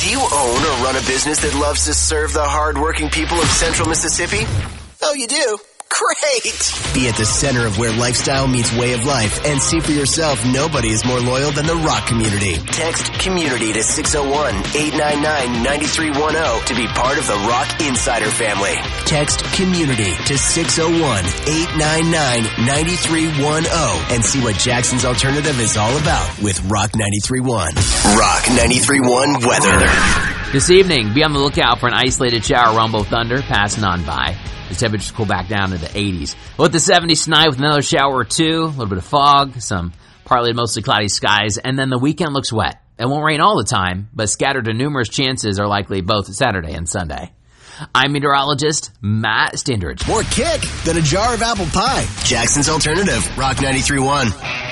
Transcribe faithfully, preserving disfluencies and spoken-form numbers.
Do you own or run a business that loves to serve the hard-working people of Central Mississippi? Oh, you do? Great! Be at the center of where lifestyle meets way of life and see for yourself nobody is more loyal than the Rock community. Text COMMUNITY to six oh one, eight nine nine, nine three one oh to be part of the Rock Insider family. Text COMMUNITY to six oh one, eight nine nine, nine three one oh and see what Jackson's Alternative is all about with Rock ninety-three point one. Rock ninety-three point one weather. This evening, be on the lookout for an isolated shower rumble thunder passing on by. The temperatures cool back down to the eighties. We'll hit the seventies tonight with another shower or two, a little bit of fog, some partly to mostly cloudy skies, and then the weekend looks wet. It won't rain all the time, but scattered and numerous chances are likely both Saturday and Sunday. I'm meteorologist Matt Standridge. More kick than a jar of apple pie. Jackson's Alternative, Rock ninety-three point one.